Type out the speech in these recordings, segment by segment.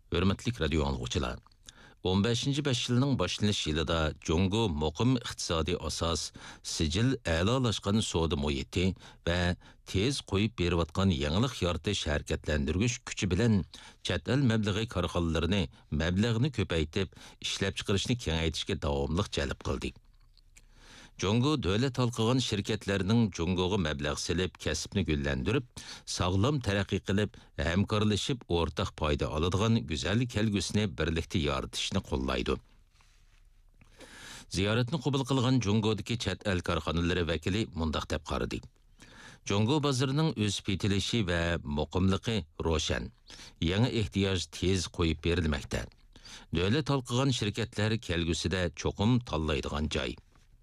Hürmetlik radio anlıqçılar. 15-ci 5 yılının başlanış yılında Congo muqim iqtisadi asas, sicil əlalaşqan soda muhiti ve tez qoyup beriyotgan yangilik yaratish harakatlantirgich kuchi bilan chet el mablag'i korxonalarini mablag'ni ko'paytib, ishlab chiqarishni kengaytirishga davomli jalb qildi. Congo davlat halqıgan şirketlerinin Congo'ga mablag' silib, kasbni gullandirib, sağlam taraqqiy qilib, hamkorlashib, o'rtaq foyda oladigan go'zal kelgusini birlikda yaratishni qo'llaydi. Ziyoratni qabul qilgan Congo'dagi chet el korxonalari vakili mundaq deb qaradi. Congo bozorining o'sib yetilishi va muqimligi ro'shan. Yangi ehtiyoj tez qo'yib berilmoqda. Davlat halqıgan shirkatlar kelgusida cho'qim tanlaydigan joy.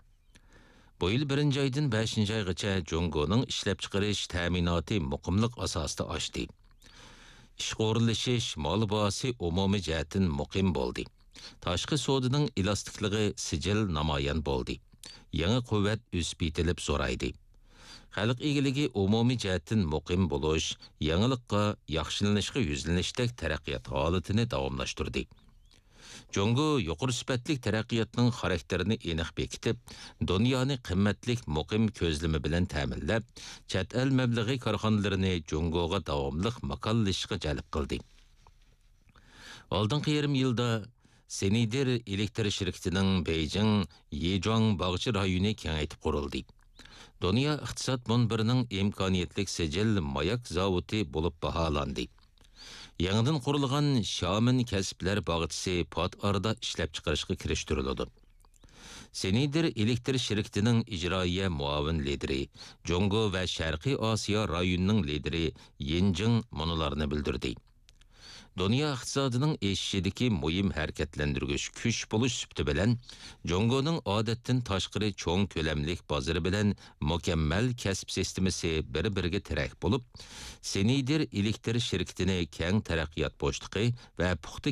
Bu yıl 1. aydan 5. aygacha Congo'nun ishlab chiqarish ta'minoti muqimlik asosida oshdi. Ish o'rinlashish, mol bosi umumiy jihatdan muqim bo'ldi. Tashqi savdoning elastikligi sijil namoyon bo'ldi. Yangi quvvat o'sib yetilib zo'raydi. Xalq egiligi umumiy jihatdan muqim bo'lish, yangilikqa, yaxshilanishga yuzlanishdek taraqqiyot holatini davomlashtirdi. Congo yuqori sifatlik taraqqiyotning xarakterini aniq bekitib, dunyoni qimmatlik muqim ko'zlami bilan ta'minlab, chet el mablag'i korxonalarini Congoga davomli makonlashishga jalb qildi. Oldingi yarim yilda Senidir elektr shirkatining Beijing Yezhuang bog'chi rayoni kengaytib qurildi. Dunyo iqtisod munbirining imkoniyatlik sijil mayak zavodi bo'lib baholandi. Yangidan qurilgan Xiamen kasblar bog'chisi pot arada ishlab chiqarishga kirishtiriladi. Senidir elektr shirkatining ijroiya muavin lideri, Congo va Sharqiy Osiyo rayonining lideri Yenjing munolarni bildirdi. Dünya iqtisodining eshishidagi muhim harakatlantirgich kuch bo'lish sifati bilan Congoning odatdan tashqari cho'ng ko'lamlik bozori bilan mukammal kasb sistemasi bir-biriga tirak bo'lib, Senidir elektr shirkatini keng taraqqiyot bo'shliqi va puxta